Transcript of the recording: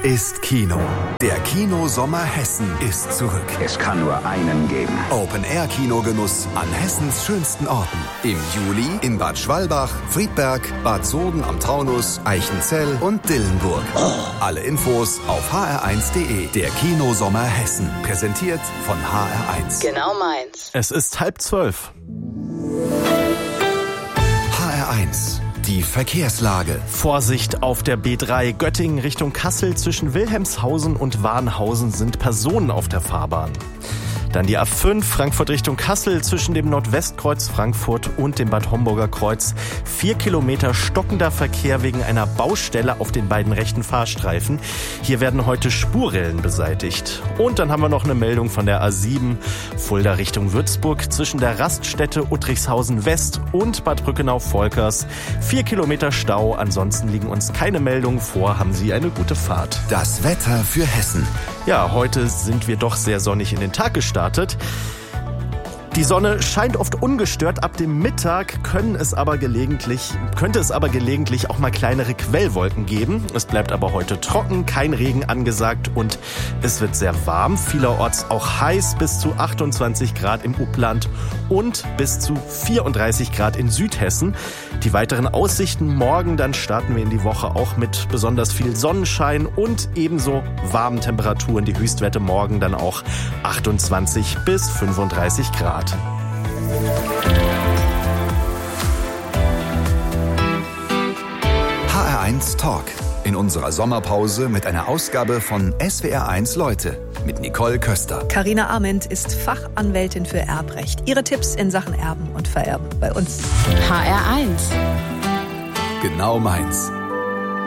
ist Kino. Der Kino-Sommer Hessen ist zurück. Es kann nur einen geben. Open-Air-Kinogenuss an Hessens schönsten Orten. Im Juli in Bad Schwalbach, Friedberg, Bad Soden am Taunus, Eichenzell und Dillenburg. Alle Infos auf hr1.de. Der Kino-Sommer Hessen. Präsentiert von HR1. Genau meins. Es ist 11:30. HR1. Die Verkehrslage. Vorsicht auf der B3 Göttingen Richtung Kassel. Zwischen Wilhelmshausen und Warnhausen sind Personen auf der Fahrbahn. Dann die A5 Frankfurt Richtung Kassel zwischen dem Nordwestkreuz Frankfurt und dem Bad Homburger Kreuz. 4 Kilometer stockender Verkehr wegen einer Baustelle auf den beiden rechten Fahrstreifen. Hier werden heute Spurrillen beseitigt. Und dann haben wir noch eine Meldung von der A7 Fulda Richtung Würzburg zwischen der Raststätte Uttrichshausen West und Bad Brückenau-Volkers. 4 Kilometer Stau. Ansonsten liegen uns keine Meldungen vor. Haben Sie eine gute Fahrt. Das Wetter für Hessen. Ja, heute sind wir doch sehr sonnig in den Tag gestartet. Die Sonne scheint oft ungestört. Ab dem Mittag könnte es aber gelegentlich auch mal kleinere Quellwolken geben. Es bleibt aber heute trocken, kein Regen angesagt und es wird sehr warm. Vielerorts auch heiß, bis zu 28 Grad im Upland und bis zu 34 Grad in Südhessen. Die weiteren Aussichten morgen, dann starten wir in die Woche auch mit besonders viel Sonnenschein und ebenso warmen Temperaturen. Die Höchstwerte morgen dann auch 28 bis 35 Grad. HR1 Talk. In unserer Sommerpause mit einer Ausgabe von SWR1 Leute mit Nicole Köster. Carina Arment ist Fachanwältin für Erbrecht. Ihre Tipps in Sachen Erben und Vererben bei uns. HR1. Genau meins.